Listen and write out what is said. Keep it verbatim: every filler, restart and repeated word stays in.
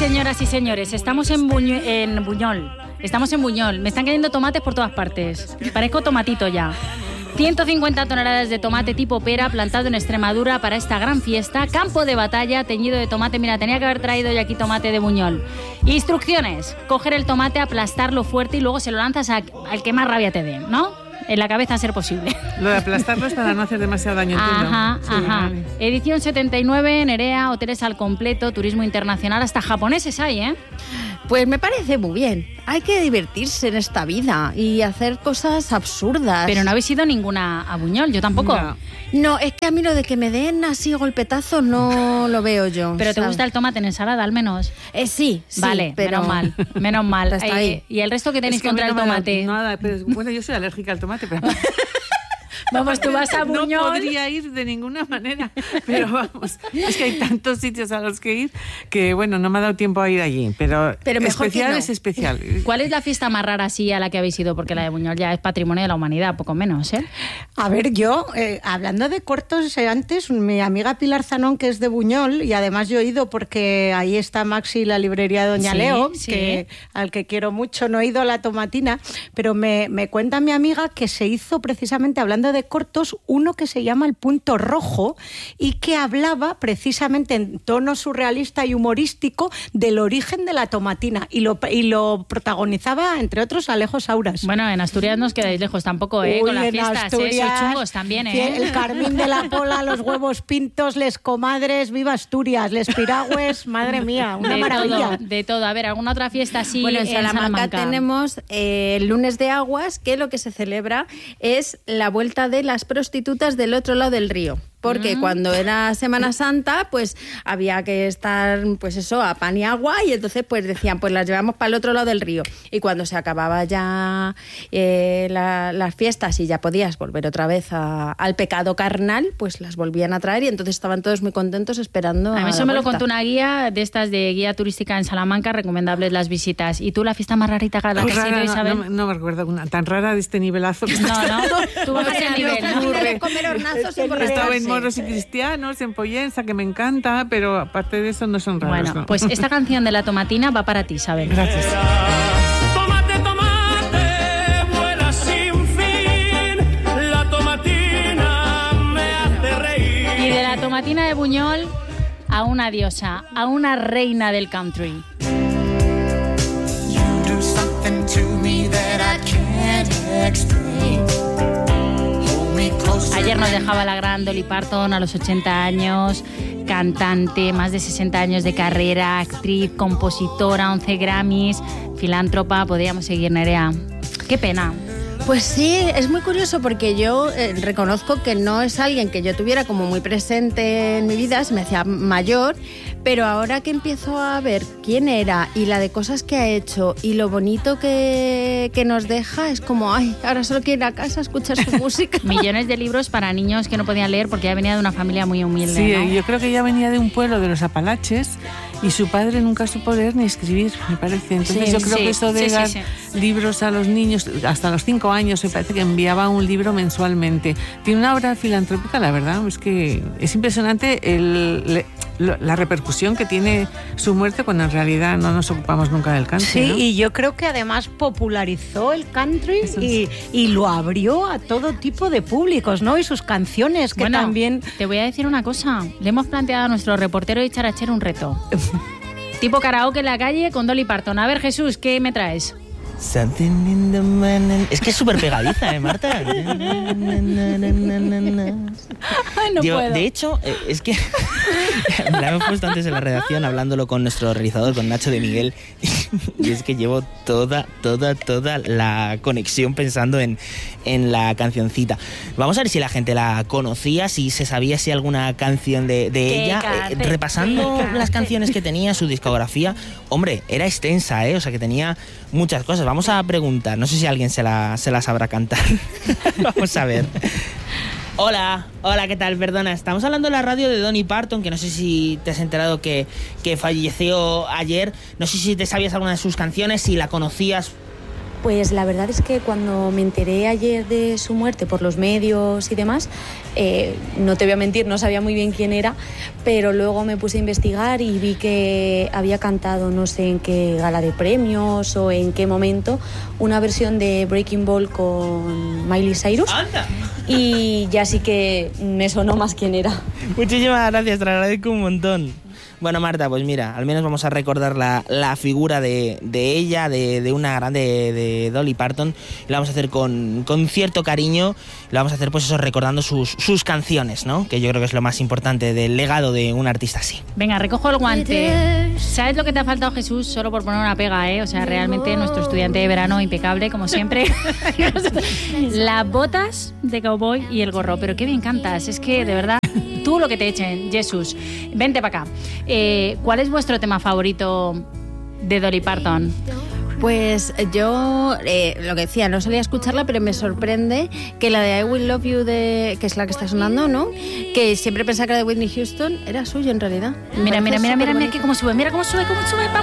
señoras y señores, estamos en, Buño- en Buñol. Estamos en Buñol. Me están cayendo tomates por todas partes. Parezco tomatito ya. ciento cincuenta toneladas de tomate tipo pera plantado en Extremadura para esta gran fiesta. Campo de batalla teñido de tomate. Mira, tenía que haber traído yo aquí tomate de Buñol. Instrucciones. Coger el tomate, aplastarlo fuerte y luego se lo lanzas a, al que más rabia te dé, ¿no? En la cabeza a ser posible. Lo de aplastarlo es para no hacer demasiado daño, entiendo. Ajá, Sí, ajá. vale. Edición setenta y nueve, Nerea, hoteles al completo, turismo internacional, hasta japoneses hay, ¿eh? Pues me parece muy bien. Hay que divertirse en esta vida y hacer cosas absurdas. Pero no habéis ido ninguna a Buñol, yo tampoco. No. No, es que a mí lo de que me den así golpetazos no lo veo yo. Pero ¿te ¿sabes? gusta el tomate en ensalada, al menos? Eh, sí, sí. Vale, pero... menos mal, menos mal. Está Eh, ahí. ¿Y el resto que tenéis Es que contra no el me ha dado tomate? Nada, pero, bueno, yo soy alérgica al tomate, pero... Vamos, tú vas a No Buñol. podría ir de ninguna manera, pero vamos, es que hay tantos sitios a los que ir que, bueno, no me ha dado tiempo a ir allí, pero, Pero mejor especial que no. es especial. ¿Cuál es la fiesta más rara así a la que habéis ido? Porque la de Buñol ya es patrimonio de la humanidad, poco menos, ¿eh? A ver, yo, eh, hablando de cortos, eh, antes mi amiga Pilar Zanón, que es de Buñol, y además yo he ido porque ahí está Maxi, la librería de Doña Sí, Leo, sí. que, al que quiero mucho, no he ido a la tomatina, pero me, me cuenta mi amiga que se hizo precisamente, hablando de cortos, uno que se llama El Punto Rojo y que hablaba precisamente en tono surrealista y humorístico del origen de la tomatina y lo, y lo protagonizaba, entre otros, Alejo Sauras. Bueno, en Asturias no os quedáis lejos tampoco, ¿eh? Uy, Con las en fiestas, ¿eh? Asturias, Sois chungos también, ¿eh? El Carmín de la Pola, los huevos pintos, les comadres, viva Asturias, les piragües, madre mía, una de maravilla. todo, de todo. A ver, ¿alguna otra fiesta así Bueno, en en Salamanca, Salamanca? tenemos eh, el lunes de aguas, que lo que se celebra es la vuelta de las prostitutas del otro lado del río. Porque Mm. cuando era Semana Santa, pues había que estar, pues eso, a pan y agua, y entonces pues decían, pues las llevamos para el otro lado del río. Y cuando se acababa ya eh, la- las fiestas y ya podías volver otra vez a- al pecado carnal, pues las volvían a traer y entonces estaban todos muy contentos esperando A a mí eso la me lo vuelta. contó una guía de estas de guía turística en Salamanca, recomendables las visitas. ¿Y tú la fiesta más rarita que la que has Rara, ido, no, Isabel? no, no me recuerdo una tan rara de este nivelazo. Que No, no, tú vas a Hombre, ese a mí nivel, me ¿no? fascina de comer hornazos y He emborracharse. estado en moros y cristianos, en Pollensa, que me encanta, pero aparte de eso no son raros. Bueno, ¿no? pues esta canción de la tomatina va para ti, Isabel. Gracias. Tomate, tomate, vuela sin fin. La tomatina me hace reír. Y de la tomatina de Buñol a una diosa, a una reina del country. You do something to me that I can't explain. Hold me closer. Ayer nos dejaba la gran Dolly Parton a los ochenta años, cantante, más de sesenta años de carrera, actriz, compositora, once Grammys, filántropa, podríamos seguir, Nerea. Qué pena. Pues sí, es muy curioso porque yo eh, reconozco que no es alguien que yo tuviera como muy presente en mi vida, se me hacía mayor, pero ahora que empiezo a ver quién era y la de cosas que ha hecho y lo bonito que, que nos deja, es como, ay, ahora solo quiero ir a casa a escuchar su música. Millones de libros para niños que no podían leer porque ya venía de una familia muy humilde, Sí, ¿no? yo creo que ella venía de un pueblo de los Apalaches y su padre nunca supo leer ni escribir, me parece. Entonces Sí, yo creo sí, que eso de sí, sí, dar sí. libros a los niños, hasta los cinco años, me parece que enviaba un libro mensualmente. Tiene una obra filantrópica, la verdad, es que es impresionante el, le- lo- la repercusión que tiene su muerte cuando en realidad no nos ocupamos nunca del country, Sí, ¿no? y yo creo que además popularizó el country Eso y, y lo abrió a todo tipo de públicos, ¿no? Y sus canciones, que Bueno, también... te voy a decir una cosa. Le hemos planteado a nuestro reportero y charachero un reto. Tipo karaoke en la calle con Dolly Parton. A ver, Jesús, ¿qué me traes? Something in the morning. Es que es súper pegadiza, ¿eh, Marta? Ay, no Yo, puedo. de hecho, eh, es que me la hemos puesto antes en la redacción hablándolo con nuestro realizador, con Nacho de Miguel, y es que llevo toda, toda, toda la conexión pensando en, en la cancioncita. Vamos a ver si la gente la conocía, si se sabía si alguna canción de, de Que ella. cante, Eh, repasando que cante. las canciones que tenía, su discografía, hombre, era extensa, ¿eh? O sea, que tenía muchas cosas. Vamos a preguntar, no sé si alguien se la, se la sabrá cantar. Vamos a ver. Hola, hola, ¿qué tal? Perdona, estamos hablando de la radio de Dolly Parton, que no sé si te has enterado que, que falleció ayer. No sé si te sabías alguna de sus canciones, si la conocías. Pues la verdad es que cuando me enteré ayer de su muerte por los medios y demás, eh, no te voy a mentir, no sabía muy bien quién era, pero luego me puse a investigar y vi que había cantado no sé en qué gala de premios o en qué momento una versión de Breaking Ball con Miley Cyrus. ¡Anda! Y ya sí que me sonó más quién era. Muchísimas gracias, te lo agradezco un montón. Bueno, Marta, pues mira, al menos vamos a recordar la, la figura de, de ella, de, de una grande, de, de Dolly Parton. Lo vamos a hacer con, con cierto cariño. Lo vamos a hacer, pues eso, recordando sus, sus canciones, ¿no? Que yo creo que es lo más importante del legado de un artista así. Venga, recojo el guante. ¿Sabes lo que te ha faltado, Jesús? Solo por poner una pega, ¿eh? O sea, realmente nuestro estudiante de verano impecable, como siempre. Las botas de cowboy y el gorro. Pero qué bien cantas. Es que, de verdad, tú lo que te echen, Jesús. Vente para acá. Eh, ¿Cuál es vuestro tema favorito de Dolly Parton? Pues yo, eh, lo que decía, no solía escucharla, pero me sorprende que la de I Will Love You, de, que es la que está sonando, ¿no? Que siempre pensaba que era de Whitney Houston, era suyo en realidad. Mira, mira, mira, mira, mira que cómo sube, mira cómo sube, cómo sube.